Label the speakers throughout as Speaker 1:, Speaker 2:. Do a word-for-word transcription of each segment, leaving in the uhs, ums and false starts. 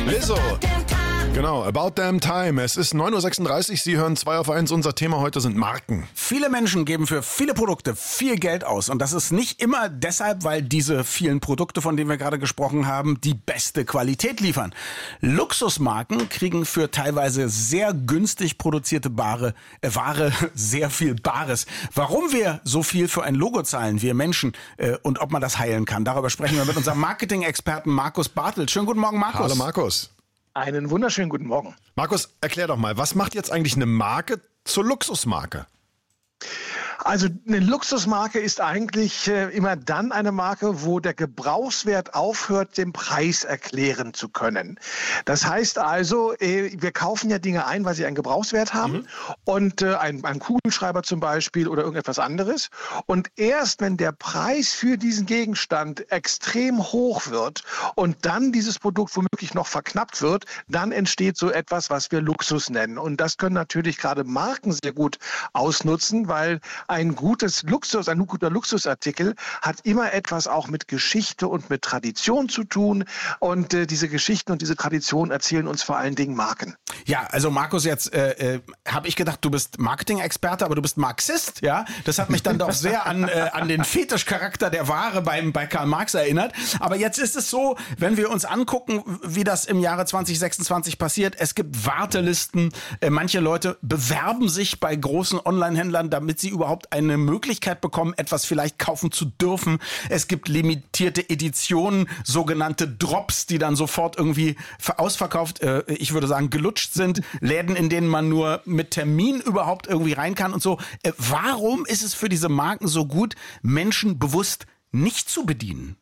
Speaker 1: Lizzo. Genau, About Damn Time. Es ist neun Uhr sechsunddreißig, Sie hören zwei auf eins. Unser Thema heute sind Marken.
Speaker 2: Viele Menschen geben für viele Produkte viel Geld aus. Und das ist nicht immer deshalb, weil diese vielen Produkte, von denen wir gerade gesprochen haben, die beste Qualität liefern. Luxusmarken kriegen für teilweise sehr günstig produzierte Ware, äh, Ware sehr viel Bares. Warum wir so viel für ein Logo zahlen, wir Menschen, äh, und ob man das heilen kann, darüber sprechen wir mit unserem Marketing-Experten Markus Bartelt. Schönen guten Morgen, Markus.
Speaker 1: Hallo, Markus.
Speaker 3: Einen wunderschönen guten Morgen.
Speaker 1: Markus, erklär doch mal, was macht jetzt eigentlich eine Marke zur Luxusmarke?
Speaker 3: Also eine Luxusmarke ist eigentlich äh, immer dann eine Marke, wo der Gebrauchswert aufhört, den Preis erklären zu können. Das heißt also, äh, wir kaufen ja Dinge ein, weil sie einen Gebrauchswert haben, mhm. und äh, ein, ein Kugelschreiber zum Beispiel oder irgendetwas anderes. Und erst wenn der Preis für diesen Gegenstand extrem hoch wird und dann dieses Produkt womöglich noch verknappt wird, dann entsteht so etwas, was wir Luxus nennen. Und das können natürlich gerade Marken sehr gut ausnutzen, weil ein gutes Luxus, ein guter Luxusartikel hat immer etwas auch mit Geschichte und mit Tradition zu tun. Und äh, diese Geschichten und diese Traditionen erzählen uns vor allen Dingen Marken.
Speaker 2: Ja, also Markus, jetzt äh, äh, habe ich gedacht, du bist Marketing-Experte, aber du bist Marxist, ja? Das hat mich dann doch sehr an, äh, an den Fetischcharakter der Ware beim, bei Karl Marx erinnert. Aber jetzt ist es so, wenn wir uns angucken, wie das im Jahre zwanzig sechsundzwanzig passiert, es gibt Wartelisten, äh, manche Leute bewerben sich bei großen Online-Händlern, damit sie überhaupt eine Möglichkeit bekommen, etwas vielleicht kaufen zu dürfen. Es gibt limitierte Editionen, sogenannte Drops, die dann sofort irgendwie ausverkauft, äh, ich würde sagen, gelutscht sind. Läden, in denen man nur mit Termin überhaupt irgendwie rein kann und so. Äh, warum ist es für diese Marken so gut, Menschen bewusst nicht zu bedienen?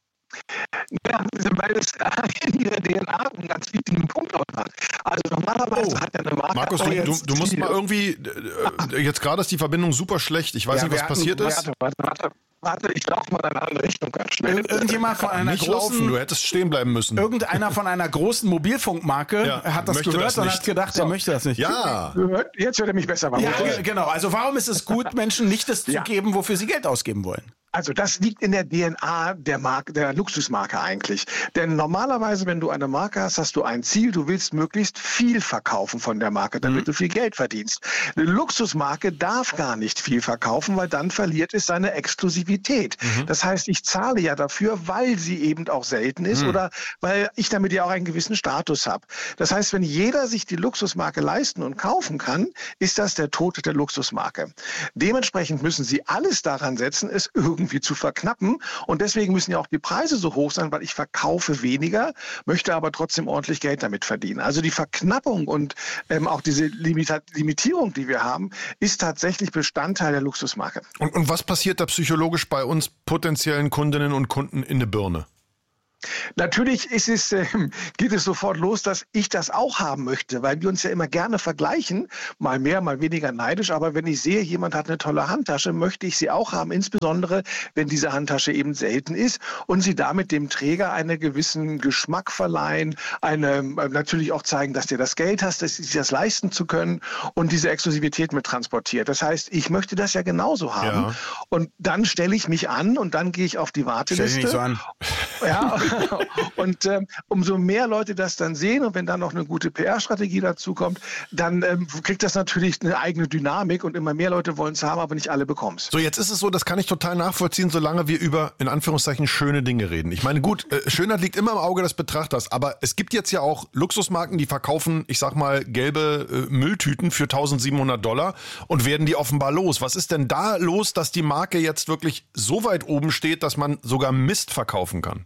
Speaker 3: Ja, weil es in ihrer D N A einen ganz wichtigen Punkt auch hat. Also normalerweise
Speaker 1: oh.
Speaker 3: hat ja eine Marke...
Speaker 1: Markus, du, du, du musst mal irgendwie... Äh, jetzt gerade ist die Verbindung super schlecht. Ich weiß ja, nicht, was hatten, passiert ist.
Speaker 3: Warte, warte, warte. Warte, ich laufe mal in eine andere Richtung ganz schnell.
Speaker 2: Ir- irgendjemand von einer
Speaker 1: nicht
Speaker 2: großen...
Speaker 1: laufen, du hättest stehen bleiben müssen.
Speaker 2: Irgendeiner von einer großen Mobilfunkmarke
Speaker 1: ja,
Speaker 2: hat das
Speaker 1: möchte
Speaker 2: gehört
Speaker 1: das
Speaker 2: und
Speaker 1: nicht.
Speaker 2: hat gedacht,
Speaker 3: So.
Speaker 2: er möchte das nicht.
Speaker 1: Ja.
Speaker 3: Jetzt hört er mich besser.
Speaker 2: Ja, ge- genau. Also warum ist es gut, Menschen nicht das
Speaker 3: Ja.
Speaker 2: zu geben, wofür sie Geld ausgeben wollen?
Speaker 3: Also das liegt in der D N A der Marke, der Luxusmarke eigentlich. Denn normalerweise, wenn du eine Marke hast, hast du ein Ziel, du willst möglichst viel verkaufen von der Marke, damit mhm. du viel Geld verdienst. Eine Luxusmarke darf gar nicht viel verkaufen, weil dann verliert es seine Exklusivität. Mhm. Das heißt, ich zahle ja dafür, weil sie eben auch selten ist mhm. oder weil ich damit ja auch einen gewissen Status habe. Das heißt, wenn jeder sich die Luxusmarke leisten und kaufen kann, ist das der Tod der Luxusmarke. Dementsprechend müssen sie alles daran setzen, es irgendwie irgendwie zu verknappen. Und deswegen müssen ja auch die Preise so hoch sein, weil ich verkaufe weniger, möchte aber trotzdem ordentlich Geld damit verdienen. Also die Verknappung und ähm, auch diese Limita- Limitierung, die wir haben, ist tatsächlich Bestandteil der Luxusmarke.
Speaker 1: Und, und was passiert da psychologisch bei uns potenziellen Kundinnen und Kunden in der Birne?
Speaker 3: Natürlich ist es, äh, geht es sofort los, dass ich das auch haben möchte, weil wir uns ja immer gerne vergleichen, mal mehr, mal weniger neidisch. Aber wenn ich sehe, jemand hat eine tolle Handtasche, möchte ich sie auch haben, insbesondere wenn diese Handtasche eben selten ist und sie damit dem Träger einen gewissen Geschmack verleihen, eine, äh, natürlich auch zeigen, dass der das Geld hast, dass sich das leisten zu können und diese Exklusivität mit transportiert. Das heißt, ich möchte das ja genauso haben. Ja. Und dann stelle ich mich an und dann gehe ich auf die Warteliste.
Speaker 2: Stell dich nicht so an.
Speaker 3: Ja. Und ähm, umso mehr Leute das dann sehen und wenn dann noch eine gute P R-Strategie dazu kommt, dann ähm, kriegt das natürlich eine eigene Dynamik und immer mehr Leute wollen es haben, aber nicht alle bekommen es.
Speaker 1: So, jetzt ist es so, das kann ich total nachvollziehen, solange wir über, in Anführungszeichen, schöne Dinge reden. Ich meine, gut, äh, Schönheit liegt immer im Auge des Betrachters, aber es gibt jetzt ja auch Luxusmarken, die verkaufen, ich sag mal, gelbe äh, Mülltüten für eintausendsiebenhundert Dollar und werden die offenbar los. Was ist denn da los, dass die Marke jetzt wirklich so weit oben steht, dass man sogar Mist verkaufen kann?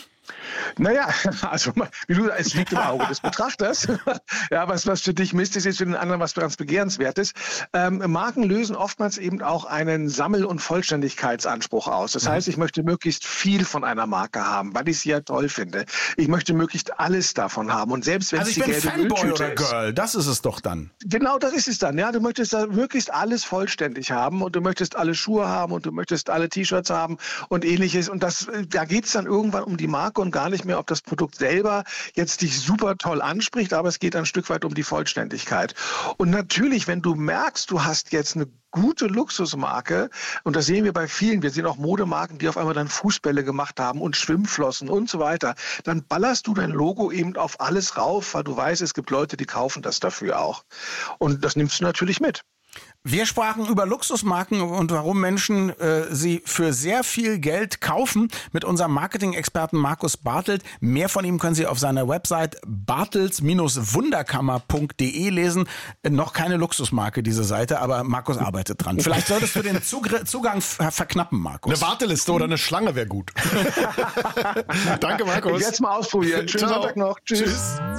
Speaker 3: Naja, also wie du, es liegt im Auge des Betrachters. Ja, was, was für dich Mist ist, ist für den anderen was ganz Begehrenswertes. Ähm, Marken lösen oftmals eben auch einen Sammel- und Vollständigkeitsanspruch aus. Das heißt, ich möchte möglichst viel von einer Marke haben, weil ich sie ja toll finde. Ich möchte möglichst alles davon haben. Und selbst wenn
Speaker 2: also
Speaker 3: es
Speaker 2: ich
Speaker 3: die
Speaker 2: bin
Speaker 3: gelbe
Speaker 2: Fanboy
Speaker 3: Mülltüte
Speaker 2: oder
Speaker 3: ist.
Speaker 2: Girl, das ist es doch dann.
Speaker 3: Genau, das ist es dann. Ja, du möchtest da möglichst alles vollständig haben und du möchtest alle Schuhe haben und du möchtest alle T-Shirts haben und ähnliches. Und das, da geht es dann irgendwann um die Marke und gar gar nicht mehr, ob das Produkt selber jetzt dich super toll anspricht, aber es geht ein Stück weit um die Vollständigkeit. Und natürlich, wenn du merkst, du hast jetzt eine gute Luxusmarke, und das sehen wir bei vielen, wir sehen auch Modemarken, die auf einmal dann Fußbälle gemacht haben und Schwimmflossen und so weiter, dann ballerst du dein Logo eben auf alles rauf, weil du weißt, es gibt Leute, die kaufen das dafür auch. Und das nimmst du natürlich mit.
Speaker 2: Wir sprachen über Luxusmarken und warum Menschen äh, sie für sehr viel Geld kaufen mit unserem Marketing-Experten Markus Bartelt. Mehr von ihm können Sie auf seiner Website bartels Wunderkammer punkt de lesen. Äh, noch keine Luxusmarke, diese Seite, aber Markus arbeitet dran. Vielleicht solltest du den Zugr- Zugang ver- verknappen, Markus.
Speaker 1: Eine Warteliste oder eine Schlange wäre gut. Danke, Markus.
Speaker 3: Jetzt mal ausprobieren. Schönen
Speaker 1: Ciao.
Speaker 3: Sonntag noch. Tschüss.
Speaker 1: Tschüss.